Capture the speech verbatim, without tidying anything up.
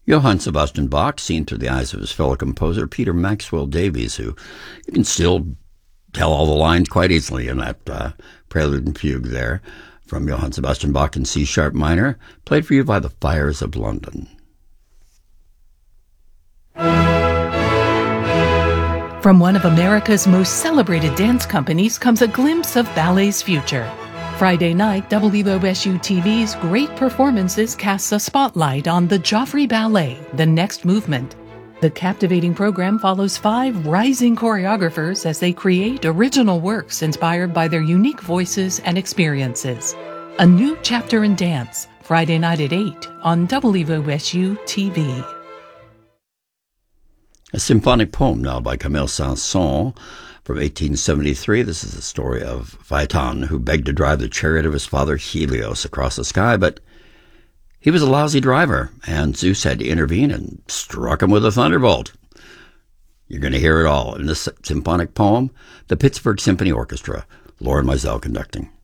Johann Sebastian Bach, seen through the eyes of his fellow composer, Peter Maxwell Davies, who you can still tell all the lines quite easily in that uh, prelude and fugue there, from Johann Sebastian Bach in C-sharp minor, played for you by the Fires of London. From one of America's most celebrated dance companies comes a glimpse of ballet's future. Friday night, W O S U T V's Great Performances casts a spotlight on the Joffrey Ballet, The Next Movement. The captivating program follows five rising choreographers as they create original works inspired by their unique voices and experiences. A new chapter in dance, Friday night at eight on W O S U T V. A symphonic poem now by Camille Saint-Saëns from eighteen seventy-three. This is the story of Phaeton, who begged to drive the chariot of his father Helios across the sky, but he was a lousy driver, and Zeus had to intervene and struck him with a thunderbolt. You're going to hear it all in this symphonic poem, the Pittsburgh Symphony Orchestra, Lorin Maazel conducting.